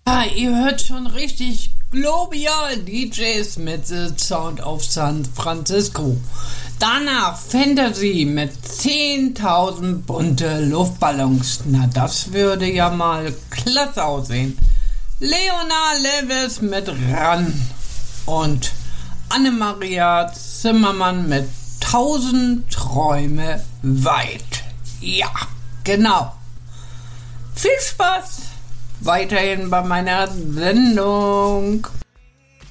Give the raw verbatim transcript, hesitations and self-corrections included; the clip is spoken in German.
Ja, ihr hört schon richtig Global D Js mit The Sound of San Francisco. Danach Fantasy mit zehntausend bunte Luftballons. Na, das würde ja mal klasse aussehen. Leona Lewis mit Ran und Annemaria Zimmermann mit tausend Träume weit. Ja, genau. Viel Spaß weiterhin bei meiner Sendung.